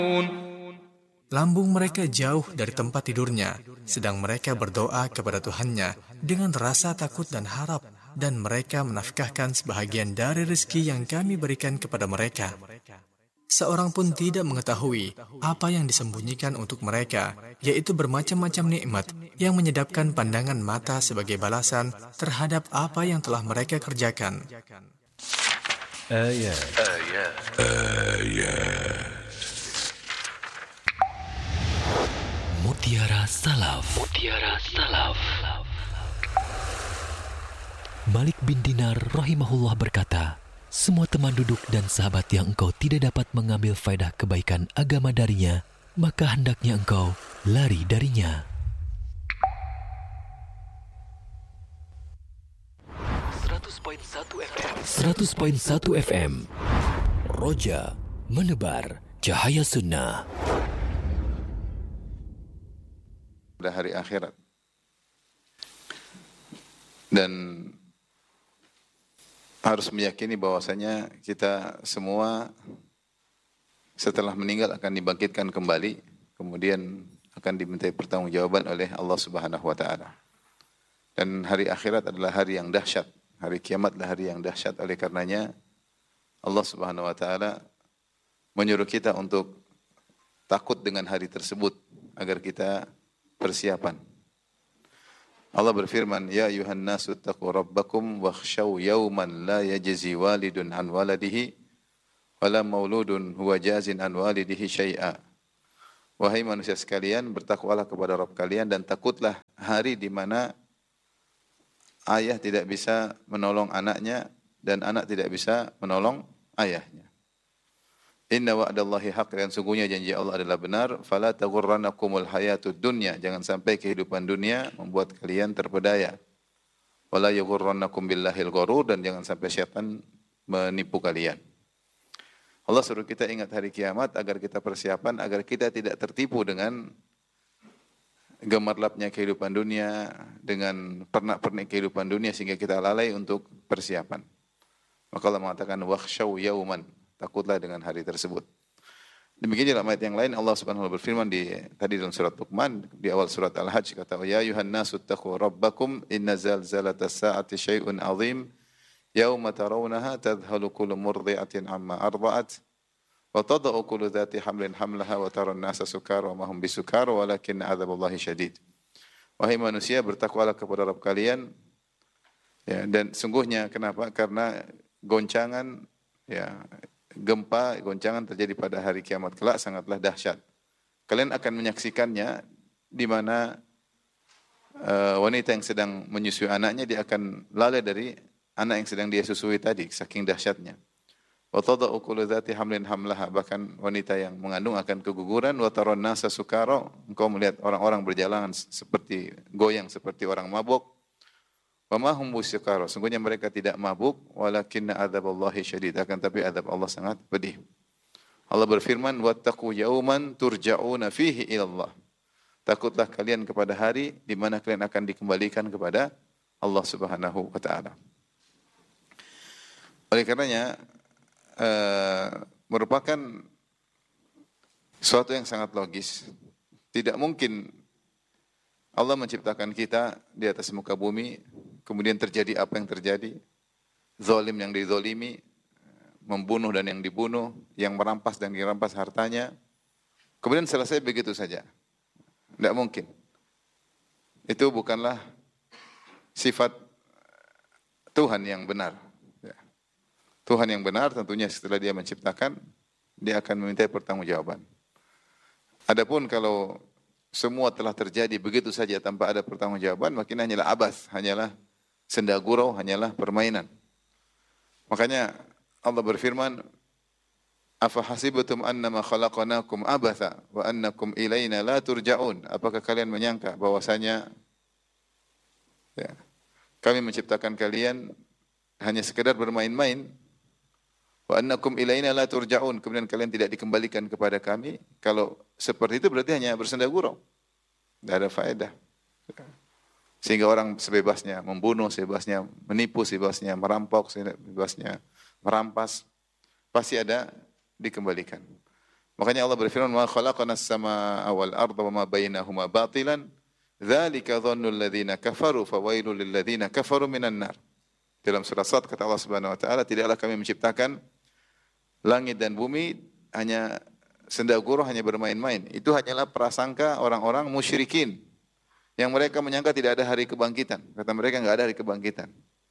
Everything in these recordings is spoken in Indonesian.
Lambung mereka jauh dari tempat tidurnya, sedang mereka berdoa kepada Tuhannya dengan rasa takut dan harap, dan mereka menafkahkan sebahagian dari rezeki yang kami berikan kepada mereka. Seorang pun tidak mengetahui apa yang disembunyikan untuk mereka, yaitu bermacam-macam nikmat yang menyedapkan pandangan mata sebagai balasan terhadap apa yang telah mereka kerjakan. Ayat. Mutiara Salaf. Malik bin Dinar rahimahullah berkata, semua teman duduk dan sahabat yang engkau tidak dapat mengambil faedah kebaikan agama darinya, maka hendaknya engkau lari darinya. 100.1 FM Roja menebar cahaya sunnah. Pada hari akhirat. Dan harus meyakini bahwasanya kita semua setelah meninggal akan dibangkitkan kembali, kemudian akan dimintai pertanggungjawaban oleh Allah Subhanahu wa taala. Dan hari akhirat adalah hari yang dahsyat. Hari kiamat adalah hari yang dahsyat, oleh karenanya Allah Subhanahu wa taala menyuruh kita untuk takut dengan hari tersebut agar kita persiapan. Allah berfirman, "Ya ayuhan nasu taqu rabbakum wakhshaw yawman la yajzi walidun an waladihi wala mauludun huwa jazin an walidihi syai'a." Wahai manusia sekalian, bertakwalah kepada Rabb kalian dan takutlah hari di mana ayah tidak bisa menolong anaknya dan anak tidak bisa menolong ayahnya. Inna wa'dallahi haqq, dan sungguhnya janji Allah adalah benar. Fala taghurrannakumul hayatud dunya, jangan sampai kehidupan dunia membuat kalian terpedaya. Wala yaghurrannakum billahil ghurur, dan jangan sampai syaitan menipu kalian. Allah suruh kita ingat hari kiamat agar kita persiapan, agar kita tidak tertipu dengan gemerlapnya kehidupan dunia, dengan pernak-pernik kehidupan dunia sehingga kita lalai untuk persiapan. Maka Allah mengatakan wakhshaw yauman, takutlah dengan hari tersebut. Demikian dalam ayat yang lain Allah Subhanahu wa taala berfirman tadi dalam surat Luqman, di awal surat Al-Hajj kata, "Ya ayuhan nasu taqu rabbakum inna zalzalatas saati syai'un 'azim yauma tarawunaha tadhhalu kullu murdi'atin 'amma arda'at wa tada'u kullu dhati hamlin hamlaha wa taran nasa sukara wa ma hum bisukara walakinna 'adzaballahi syadid." Wahai manusia, bertakwalah kepada Rabb kalian. Ya, dan sungguhnya kenapa? Karena goncangan, ya, gempa, goncangan terjadi pada hari kiamat kelak sangatlah dahsyat. Kalian akan menyaksikannya di mana wanita yang sedang menyusui anaknya, dia akan lalai dari anak yang sedang dia susui tadi, saking dahsyatnya. Wa tada'u kullu dzati hamlin hamlaha, bahkan wanita yang mengandung akan keguguran. Wa taran nasa sukara, engkau melihat orang-orang berjalan seperti goyang seperti orang mabuk. Wa ma hum bisukara, sungguhnya mereka tidak mabuk, walakinna adzaballahi syadid, akan tapi azab Allah sangat pedih. Allah berfirman, wattaqu yauman turja'una fihi ila Allah. Takutlah kalian kepada hari di mana kalian akan dikembalikan kepada Allah Subhanahu wa taala. Oleh karenanya merupakan suatu yang sangat logis. Tidak mungkin Allah menciptakan kita di atas muka bumi, kemudian terjadi apa yang terjadi, zalim yang dizalimi, membunuh dan yang dibunuh, yang merampas dan dirampas hartanya, kemudian selesai begitu saja. Tidak mungkin. Itu bukanlah sifat Tuhan yang benar. Tuhan yang benar tentunya setelah dia menciptakan, dia akan meminta pertanggungjawaban. Adapun kalau semua telah terjadi begitu saja tanpa ada pertanggungjawaban, makin hanyalah abas, hanyalah senda gurau, hanyalah permainan. Makanya Allah berfirman, "Afa hasibtum annama khalaqnakum abatha wa annakum ilaina la turja'un?" Apakah kalian menyangka bahwasanya kami menciptakan kalian hanya sekedar bermain-main, wa annakum ilaina la turja'un, kemudian kalian tidak dikembalikan kepada kami? Kalau seperti itu berarti hanya bersenda gurau, tidak ada faedah. Sehingga orang sebebasnya membunuh, sebebasnya menipu, sebebasnya merampok, sebebasnya merampas, pasti ada dikembalikan. Makanya Allah berfirman, "Ma khalaqnas samaa'a wal arda wa ma bainahuma batilan, dzalika dhannul ladzina kafaru fawailul lil ladzina kafaru minan nar." Dalam surah Sad kata Allah Subhanahu wa taala, tidaklah kami menciptakan langit dan bumi hanya senda gurau, hanya bermain-main. Itu hanyalah prasangka orang-orang musyrikin yang mereka menyangka tidak ada hari kebangkitan. Kata mereka enggak ada hari kebangkitan.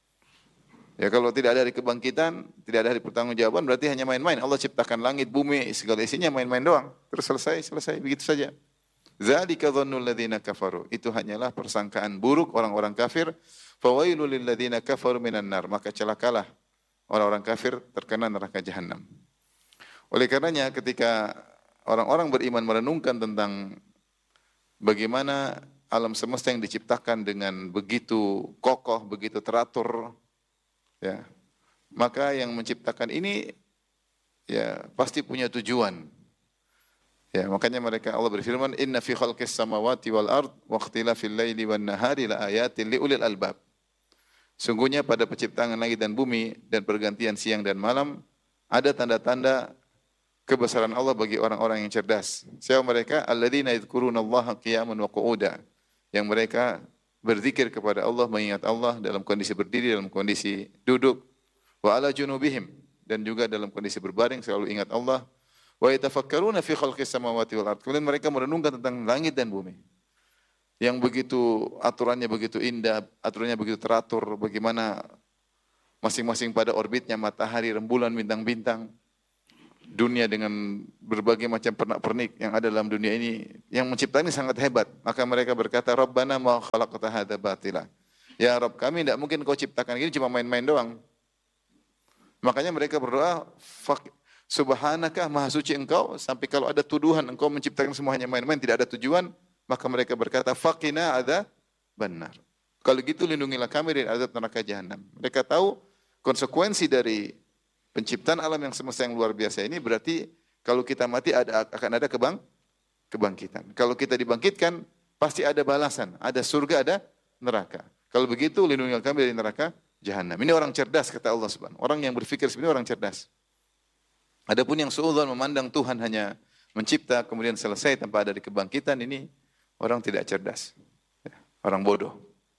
Ya kalau tidak ada hari kebangkitan, tidak ada hari pertanggungjawaban, berarti hanya main-main. Allah ciptakan langit, bumi, segala isinya main-main doang. Terus selesai, begitu saja. Dzalika dhannul ladzina kafaru. Itu hanyalah persangkaan buruk orang-orang kafir. Fawailul lil ladzina kafaru minan nar. Maka celakalah orang-orang kafir terkena neraka jahanam. Oleh karenanya ketika orang-orang beriman merenungkan tentang bagaimana alam semesta yang diciptakan dengan begitu kokoh, begitu teratur, ya, maka yang menciptakan ini ya pasti punya tujuan. Ya, makanya mereka Allah berfirman, "Inna fi khalqis samawati wal ard wa ikhtilafil laili wan nahari la ayatin liulil albab." Sungguhnya pada penciptaan langit dan bumi dan pergantian siang dan malam ada tanda-tanda kebesaran Allah bagi orang-orang yang cerdas. Siapa mereka? Alladzina yadhkurunallaha qiyaman wa qu'uda. Yang mereka berzikir kepada Allah, mengingat Allah dalam kondisi berdiri, dalam kondisi duduk, wa ala junubihim, dan juga dalam kondisi berbaring selalu ingat Allah, wa yatafakkaruna fi khalqis samawati wal ard. Kemudian mereka merenungkan tentang langit dan bumi. Yang begitu aturannya begitu indah, aturannya begitu teratur, bagaimana masing-masing pada orbitnya matahari, rembulan, bintang-bintang. Dunia dengan berbagai macam pernak-pernik yang ada dalam dunia ini, yang mencipta ini sangat hebat. Maka mereka berkata, Rabbana ma khalaqta hadza batila. Ya Rabb, kami tidak mungkin kau ciptakan ini cuma main-main doang. Makanya mereka berdoa, Subhanaka, maha suci engkau, sampai kalau ada tuduhan engkau menciptakan semuanya main-main, tidak ada tujuan, maka mereka berkata, faqina adzabannar. Kalau gitu lindungilah kami dari azab neraka jahanam. Mereka tahu konsekuensi dari penciptaan alam yang semesta yang luar biasa ini, berarti kalau kita mati akan ada kebangkitan. Kalau kita dibangkitkan, pasti ada balasan. Ada surga, ada neraka. Kalau begitu, lindungilah kami dari neraka jahanam. Ini orang cerdas, kata Allah Subhanahu. Orang yang berpikir sebenarnya orang cerdas. Adapun yang suudzon memandang Tuhan hanya mencipta, kemudian selesai tanpa ada kebangkitan, ini orang tidak cerdas. Orang bodoh.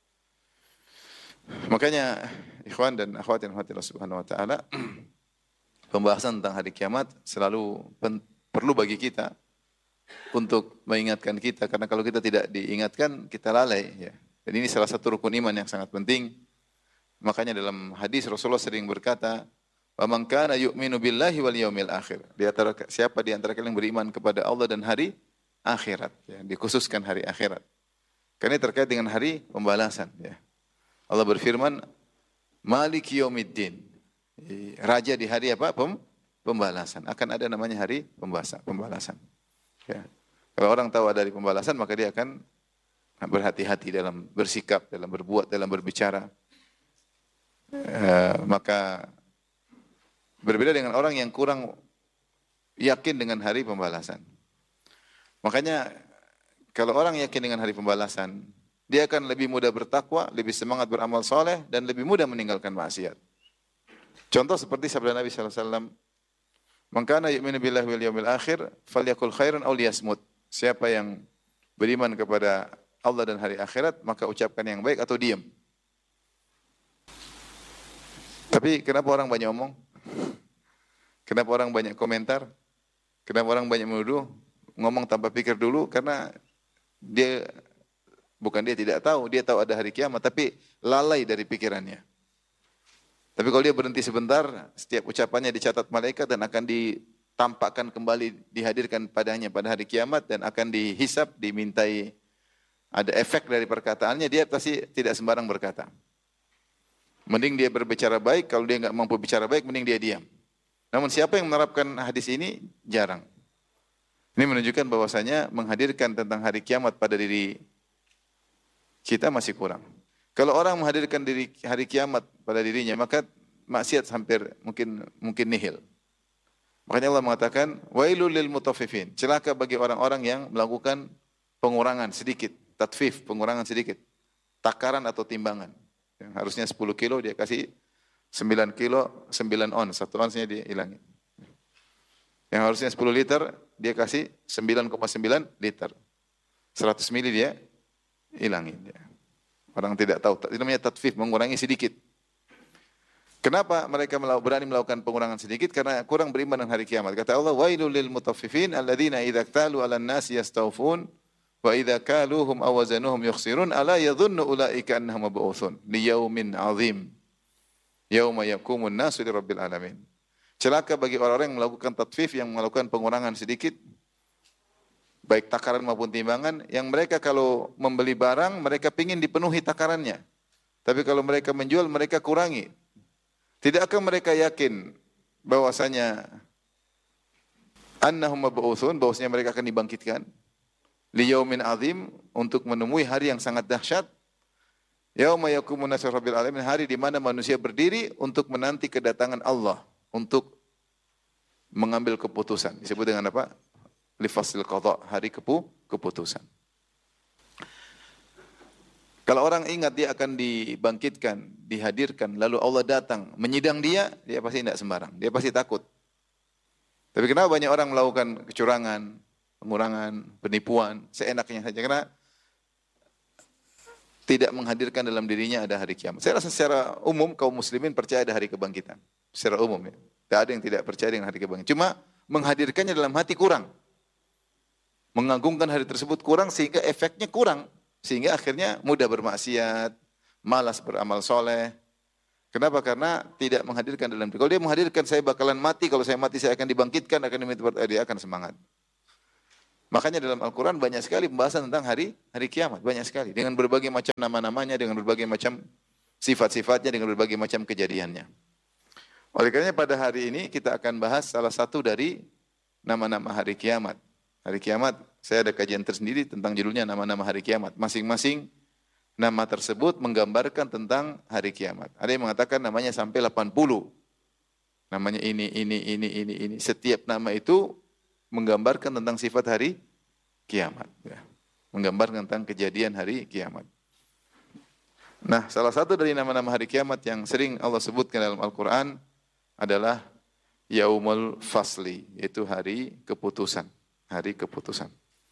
Makanya, ikhwan dan akhwat yang dirahmati Allah Subhanahu wa taala, pembahasan tentang hari kiamat selalu perlu bagi kita untuk mengingatkan kita, karena kalau kita tidak diingatkan kita lalai, ya. Dan ini salah satu rukun iman yang sangat penting. Makanya dalam hadis Rasulullah sering berkata, "Wa man kana yu'minu billahi wal yaumil akhir." Siapa di antara kalian yang beriman kepada Allah dan hari akhirat, ya, dikhususkan hari akhirat. Karena ini terkait dengan hari pembalasan, ya. Allah berfirman, "Maliki yaumiddin." Raja di hari apa? Pembalasan. Akan ada namanya hari pembalasan. Ya. Kalau orang tahu ada hari pembalasan, maka dia akan berhati-hati dalam bersikap, dalam berbuat, dalam berbicara. Maka berbeda dengan orang yang kurang yakin dengan hari pembalasan. Makanya kalau orang yakin dengan hari pembalasan, dia akan lebih mudah bertakwa, lebih semangat beramal soleh, dan lebih mudah meninggalkan maksiat. Contoh seperti sabda Nabi SAW, "Man kana yu'minu billahi wal yawmil akhir, falyakul khairan aw liyasmut." Siapa yang beriman kepada Allah dan hari akhirat, maka ucapkan yang baik atau diam. Tapi kenapa orang banyak omong? Kenapa orang banyak komentar? Kenapa orang banyak menuduh? Ngomong tanpa pikir dulu, karena dia tidak tahu, dia tahu ada hari kiamat, tapi lalai dari pikirannya. Tapi kalau dia berhenti sebentar, setiap ucapannya dicatat malaikat dan akan ditampakkan kembali, dihadirkan padanya pada hari kiamat dan akan dihisap, dimintai ada efek dari perkataannya, dia pasti tidak sembarang berkata. Mending dia berbicara baik, kalau dia nggak mampu bicara baik, mending dia diam. Namun siapa yang menerapkan hadis ini? Jarang. Ini menunjukkan bahwasanya menghadirkan tentang hari kiamat pada diri kita masih kurang. Kalau orang menghadirkan diri hari kiamat pada dirinya, maka maksiat hampir mungkin nihil. Makanya Allah mengatakan, wailul lil mutaffifin. Celaka bagi orang-orang yang melakukan pengurangan sedikit, tatfif, pengurangan sedikit. Takaran atau timbangan. Yang harusnya 10 kilo dia kasih 9 kilo, 9 ons. 1 onsnya dia hilangin. Yang harusnya 10 liter, dia kasih 9,9 liter. 100 mili dia hilangin. Orang tidak tahu. Itu namanya tatfif, mengurangi sedikit. Kenapa mereka berani melakukan pengurangan sedikit? Karena kurang beriman dengan hari kiamat. Kata Allah, wailul lil mutaffifin alladzina idza iktalu 'alan nasi yastawfun wa idza kaluhum aw wazanuhum yukhsirun ala yadhunnu ulaika annahum mab'utsun liyaumin 'adzim yauma yaqumun nasu lirabbil alamin. Celaka bagi orang-orang yang melakukan tatfif, yang melakukan pengurangan sedikit, baik takaran maupun timbangan, yang mereka kalau membeli barang, mereka ingin dipenuhi takarannya. Tapi kalau mereka menjual, mereka kurangi. Tidakkah mereka yakin bahwasanya annahum mab'utsun, bahwasanya mereka akan dibangkitkan liyaumin azim, untuk menemui hari yang sangat dahsyat. Yauma yaqumun nasu lirabbil alamin, hari di mana manusia berdiri untuk menanti kedatangan Allah, untuk mengambil keputusan. Disebut dengan apa? Lifasil qadha, hari keputusan. Kalau orang ingat dia akan dibangkitkan, dihadirkan, lalu Allah datang menyidang dia pasti tidak sembarang. Dia pasti takut. Tapi kenapa banyak orang melakukan kecurangan, pengurangan, penipuan, seenaknya saja? Karena tidak menghadirkan dalam dirinya ada hari kiamat. Saya rasa secara umum kaum muslimin percaya ada hari kebangkitan. Secara umum ya. Tidak ada yang tidak percaya dengan hari kebangkitan. Cuma menghadirkannya dalam hati kurang. Mengagungkan hari tersebut kurang sehingga efeknya kurang. Sehingga akhirnya mudah bermaksiat, malas beramal soleh. Kenapa? Karena tidak menghadirkan dalam diri. Kalau dia menghadirkan, saya bakalan mati, kalau saya mati saya akan dibangkitkan, dia akan semangat. Makanya dalam Al-Quran banyak sekali pembahasan tentang hari kiamat. Banyak sekali. Dengan berbagai macam nama-namanya, dengan berbagai macam sifat-sifatnya, dengan berbagai macam kejadiannya. Oleh karenanya pada hari ini kita akan bahas salah satu dari nama-nama hari kiamat. Hari kiamat, saya ada kajian tersendiri tentang judulnya nama-nama hari kiamat. Masing-masing nama tersebut menggambarkan tentang hari kiamat. Ada yang mengatakan namanya sampai 80. Namanya ini. Setiap nama itu menggambarkan tentang sifat hari kiamat. Ya. Menggambarkan tentang kejadian hari kiamat. Nah, salah satu dari nama-nama hari kiamat yang sering Allah sebutkan dalam Al-Quran adalah Yaumul Fasli, yaitu hari keputusan. Hari keputusan.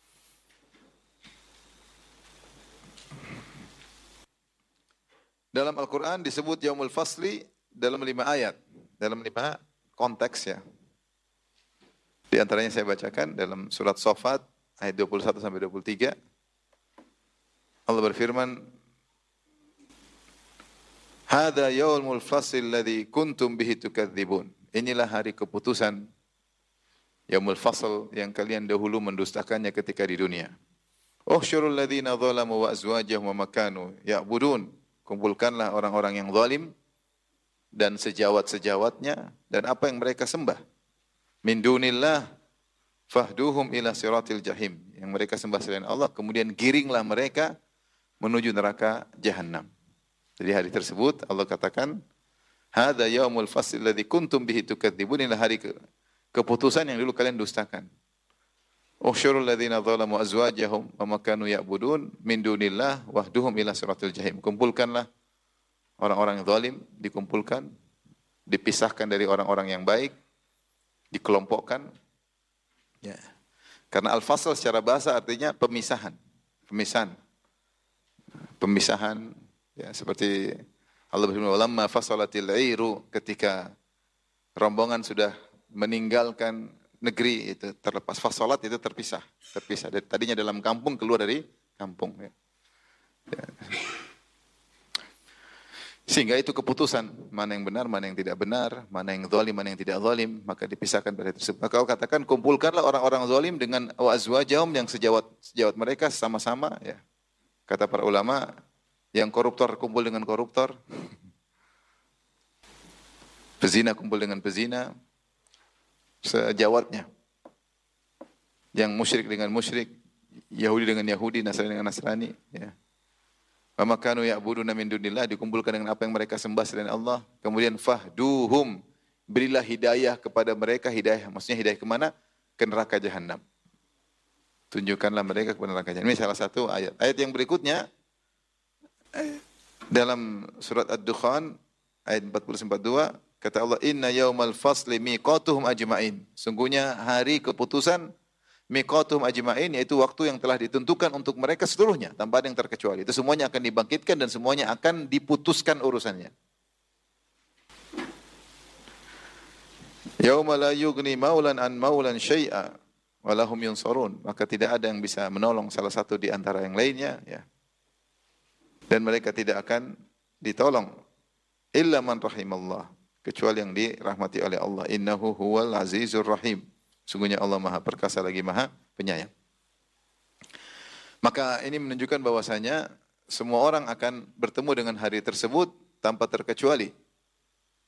Dalam Al-Quran disebut Yaumul Fasli dalam 5 ayat. Dalam 5 konteks ya. Di antaranya saya bacakan dalam surat Shafat ayat 21 sampai 23. Allah berfirman, "Hadza yaumul fasl alladzi kuntum bihi tukadzibun." Inilah hari keputusan, yaumul fasl yang kalian dahulu mendustakannya ketika di dunia. "Uhsyurul ladzina zalamu wa azwajahum wa makanu ya'budun." Kumpulkanlah orang-orang yang zalim dan sejawat-sejawatnya dan apa yang mereka sembah. Min dunillah fahduhum ila siratil jahim. Yang mereka sembah selain Allah, kemudian giringlah mereka menuju neraka jahanam. Jadi hari tersebut Allah katakan, hadza yaumul fasl alladzi kuntum bihi tukadzibun. Inilah hari keputusan yang dulu kalian dustakan. Usyurul ladzina zalamu azwajahum wa makanu ya'budun min dunillah wahduhum ila siratil jahim. Kumpulkanlah orang-orang yang zalim, dikumpulkan, dipisahkan dari orang-orang yang baik, dikelompokkan. Ya. Karena al-fasl secara bahasa artinya pemisahan. Pemisahan ya, seperti Allah berfirman, "Walamma fasalatil 'iru," ketika rombongan sudah meninggalkan negeri itu, terlepas fasalat itu terpisah. Tadinya dalam kampung, keluar dari kampung ya. Ya. Sehingga itu keputusan, mana yang benar, mana yang tidak benar, mana yang zalim, mana yang tidak zalim, maka dipisahkan pada tersebut. Maka Allah katakan, kumpulkanlah orang-orang zalim dengan azwajahum, yang sejawat mereka sama-sama ya. Kata para ulama, yang koruptor kumpul dengan koruptor, pezina kumpul dengan pezina, sejawatnya. Yang musyrik dengan musyrik, Yahudi dengan Yahudi, Nasrani dengan Nasrani ya. Wa makanu ya'buduna min dunillah, dikumpulkan dengan apa yang mereka sembah selain Allah. Kemudian fahduhum, berilah hidayah kepada mereka. Hidayah maksudnya hidayah kemana? Ke neraka jahanam. Tunjukkanlah mereka kepada neraka jahanam. Ini salah satu ayat. Ayat yang berikutnya dalam surat Ad-Dukhan ayat 40-42, Kata Allah, inna yaumal fasli miqatuhum ajma'in. Sungguhnya hari keputusan miqatuhum ajma'in, yaitu waktu yang telah ditentukan untuk mereka seluruhnya, tanpa ada yang terkecuali. Itu semuanya akan dibangkitkan dan semuanya akan diputuskan urusannya. Yauma la yughni maulan an maulan syai'a wa lahum yunsarun. Maka tidak ada yang bisa menolong salah satu di antara yang lainnya, ya. Dan mereka tidak akan ditolong illa man rahimallah, kecuali yang dirahmati oleh Allah. Innahu huwal azizur rahim. Sungguhnya Allah Maha Perkasa lagi Maha Penyayang. Maka ini menunjukkan bahwasanya semua orang akan bertemu dengan hari tersebut tanpa terkecuali.